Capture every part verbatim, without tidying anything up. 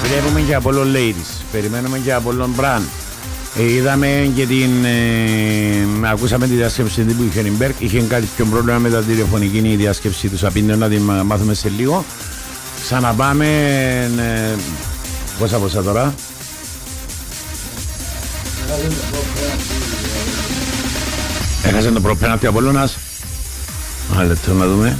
Βλέπουμε και από όλων Ladies. Περιμένουμε και από όλων Brand. Ε, είδαμε και την. Ε, ακούσαμε τη διάσκεψη του Χένιμπεργκ. Είχε κάτι πιο πρόβλημα με τα τηλεφωνική η διάσκεψη του Σαπίντερ, να τη μάθουμε σε λίγο. Ξαναπάμε. Ε, πόσα πόσα τώρα. Έχασε το προπέναλτι από Απόλλωνας. Ένα λεπτό να δούμε.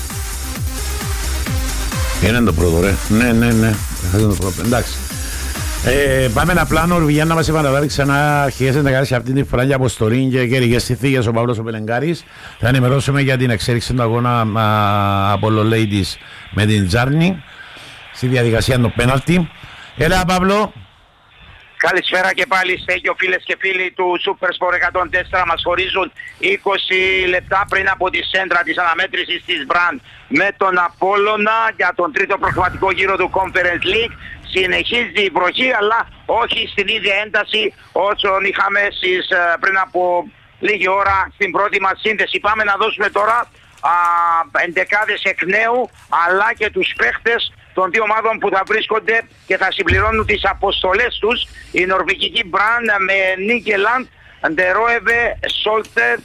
Είναι το πρώτο, ρε. Ναι, ναι, ναι. Έχασε το πρώτο. Εντάξει. Ε, πάμε ένα πλάνο, Νορβηγία, να μας επαναλάβει ξανά αρχές να κάνει αυτή τη φορά για αποστολή και καιρικές συνθήκες ο Παύλος ο Πελεγκάρης. Θα ενημερώσουμε για την εξέλιξη του αγώνα Apollo Ladies με την Τζάρνη στη διαδικασία του πέναλτι. Έλα, Παύλο. Καλησπέρα και πάλι στέγιο φίλες και φίλοι του Super Sport εκατόν τέσσερα. Μας χωρίζουν είκοσι λεπτά πριν από τη σέντρα της αναμέτρησης της Brand με τον Απόλλωνα για τον τρίτο προκριματικό γύρο του Conference League. Συνεχίζει η βροχή, αλλά όχι στην ίδια ένταση όσο είχαμε στις, πριν από λίγη ώρα στην πρώτη μας σύνδεση. Πάμε να δώσουμε τώρα α, εντεκάδες εκ νέου, αλλά και τους παίχτες των δύο ομάδων που θα βρίσκονται και θα συμπληρώνουν τις αποστολές τους. Η νορβηγική Brand με Νίκελαντ, Ντερόεβε, Σόλτερ,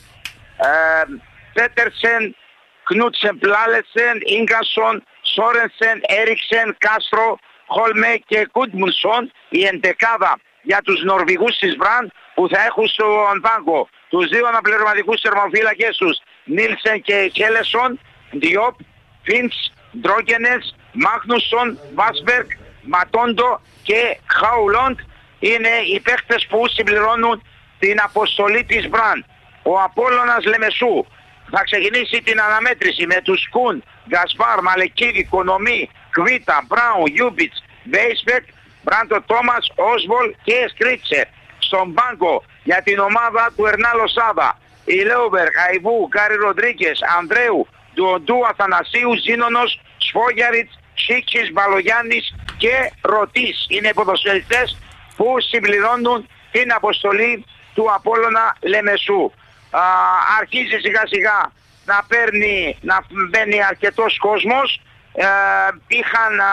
Πέτερσεν, Κνούτσεν, Πλάλεσεν, Ίγκασον, Σόρενσεν, Έριξεν, Κάστρο, Χόλμε και Κούντμουνσον. Η εντεκάδα για τους Νορβηγούς της Brand που θα έχουν στον πάγκο τους δύο αναπληρωματικούς θερμοφύλακες τους, Νίλσεν και Χέλεσον, Διόπ, Φίντς, Ντρόγκενες, Μάγνουσον, Βάσμπεργκ, Ματόντο και Χάουλοντ είναι οι παίχτες που συμπληρώνουν την αποστολή της Brand. Ο Απόλλωνας Λεμεσού θα ξεκινήσει την αναμέτρηση με τους Κουν, Γκασπάρ, Μαλεκίδη, Κονομή, Κβίτα, Μπράουν, Γιούμπιτς, Μπέισπεκ, Μπράντο Τόμας, Όσβολ και Σκρίτσερ. Στον πάγκο για την ομάδα του Ερνά Λοσάδα, η Λέουμπερ, Χαϊβού, Γκάρι Ροντρίγκες, Ανδρέου, Ντουοντού, Αθανασίου, Ζήνονος, Σφόγιαριτς, Σίξης, Μπαλογιάννης και Ρωτής. Είναι οι ποδοσφαιριστές που συμπληρώνουν την αποστολή του Απόλλωνα Λεμεσού. Α, αρχίζει σιγά σιγά να παίρνει, να μπαίνει αρκετός κόσμος. Ε, είχαν α,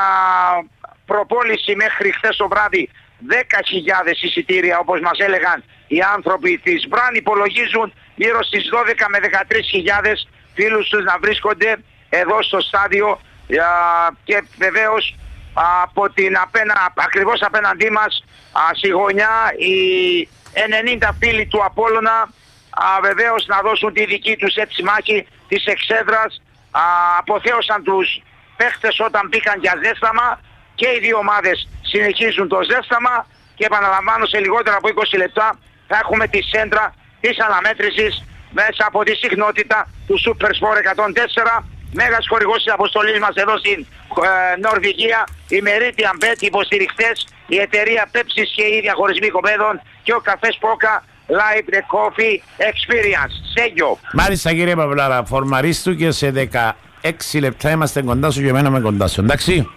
προπόληση μέχρι χθες το βράδυ δέκα χιλιάδες εισιτήρια, όπως μας έλεγαν οι άνθρωποι της Brand. Υπολογίζουν γύρω στις δώδεκα με δεκατρείς χιλιάδες φίλους τους να βρίσκονται εδώ στο στάδιο. Uh, και βεβαίως uh, από την απένα, ακριβώς απέναντί μας uh, στη γωνιά οι ενενήντα φίλοι του Απόλλωνα uh, βεβαίως να δώσουν τη δική τους έτσι μάχη της εξέδρας. Uh, αποθέωσαν τους παίχτες όταν μπήκαν για ζέσταμα και οι δύο ομάδες συνεχίζουν το ζέσταμα και επαναλαμβάνω σε λιγότερα από είκοσι λεπτά θα έχουμε τη σέντρα της αναμέτρησης μέσα από τη συχνότητα του Super Sport εκατόν τέσσερα. Μέγας χορηγός της αποστολής μας εδώ στην ε, Νορβηγία, η Meridian Bet, οι υποστηριχτές, η εταιρεία Pepsis και οι διαχωρισμοί κοπέδων και ο καφές Πόκα Live the Coffee Experience. Σέγιο. Μάλιστα κύριε Παυλάρα, φορμαρίστου και σε δεκαέξι λεπτά είμαστε κοντά σου και εμένα με κοντά σου, εντάξει.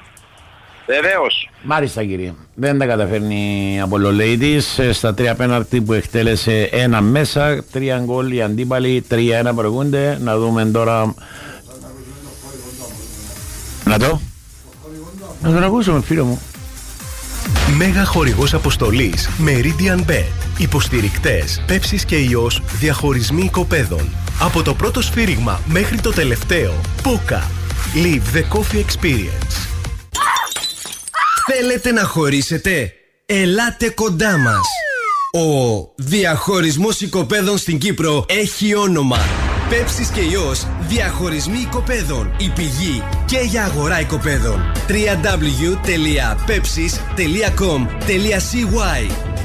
Βεβαίως. Μάλιστα κύριε, δεν τα καταφέρνει από Apollo Ladies στα τρία πέναρτι που εκτέλεσε ένα μέσα, τρία γκολ οι αντίπαλοι, τρία ένα προηγούνται. Να δούμε τώρα. Να το. Να τον ακούσουμε φίλο μου. Μέγα χορηγός αποστολής Meridian Bet. Υποστηρικτές Pepsis και ιός, διαχωρισμοί οικοπαίδων. Από το πρώτο σφύριγμα μέχρι το τελευταίο. Πόκα. Live the coffee experience. Θέλετε να χωρίσετε? Ελάτε κοντά μας. Ο διαχωρισμός οικοπαίδων στην Κύπρο έχει όνομα. Pepsis και ιός, διαχωρισμοί οικοπαίδων. Η πηγή και για αγορά οικοπαίδων. double-u double-u double-u τελεία pepsis τελεία com τελεία c y.